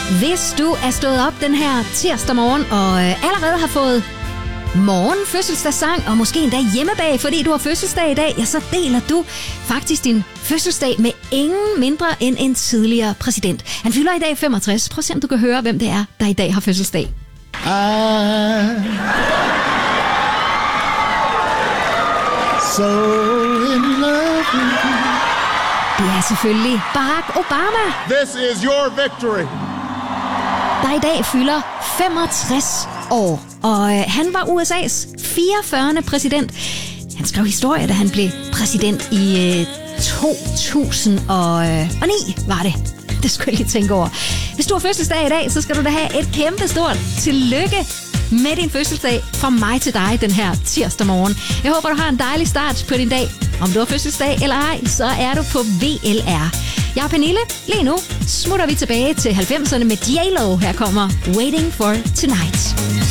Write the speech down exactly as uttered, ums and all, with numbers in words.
Hvis du er stået op den her tirsdag morgen og øh, allerede har fået morgenfødselsdagssang og måske endda hjemmebag, fordi du har fødselsdag i dag, ja, så deler du faktisk din fødselsdag med ingen mindre end en tidligere præsident. Han fylder i dag femogtres. Prøv at se, om du kan høre, hvem det er, der i dag har fødselsdag. I... So in love with you. Det er selvfølgelig Barack Obama. This is your victory. Der i dag fylder femogtres år, og øh, han var U S A's fireogfyrrende præsident. Han skrev historie, da han blev præsident i øh, to tusind og ni, var det. Det skulle jeg lige tænke over. Hvis du har fødselsdag i dag, så skal du da have et kæmpe stort tillykke med din fødselsdag fra mig til dig den her tirsdag morgen. Jeg håber, du har en dejlig start på din dag. Om du har fødselsdag eller ej, så er du på V L R. Jeg er Pernille. Lige nu smutter vi tilbage til halvfemserne med J Lo. Her kommer Waiting for Tonight.